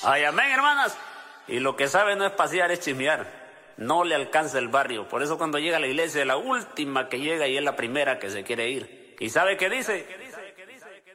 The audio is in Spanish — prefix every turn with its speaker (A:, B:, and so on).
A: Ay, amén, hermanas. Y lo que sabe no es pasear, es chismear. No le alcanza el barrio. Por eso cuando llega a la iglesia es la última que llega y es la primera que se quiere ir. ¿Y sabe qué dice?